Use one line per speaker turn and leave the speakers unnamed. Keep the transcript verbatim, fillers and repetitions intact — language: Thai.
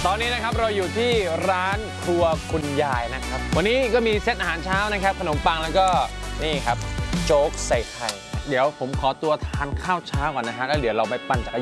ตอนนี้นะครับเราอยู่ที่ร้านครัวคุณยายนะครับวันนี้ก็มีเซตอาหารเช้านะครับขนมปังแล้วก็นี่ครับโจ๊กใส่ไข่เดี๋ยวผมขอตัวทานข้าวเช้าก่อนนะฮะแล้วเดี๋ยวเราไปปั่นจักรยาน